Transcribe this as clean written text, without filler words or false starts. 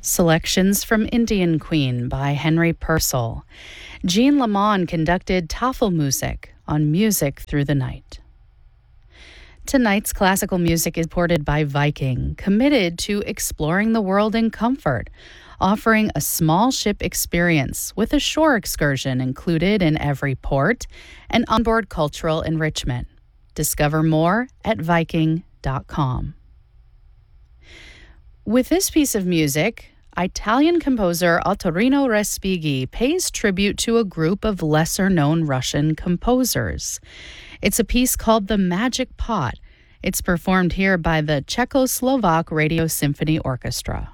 Selections from Indian Queen by Henry Purcell. Jean Lamont conducted Tafelmusik on Music Through the Night. Tonight's classical music is supported by Viking, committed to exploring the world in comfort, offering a small ship experience with a shore excursion included in every port and onboard cultural enrichment. Discover more at Viking.com. With this piece of music, Italian composer Ottorino Respighi pays tribute to a group of lesser-known Russian composers. It's a piece called The Magic Pot. It's performed here by the Czechoslovak Radio Symphony Orchestra.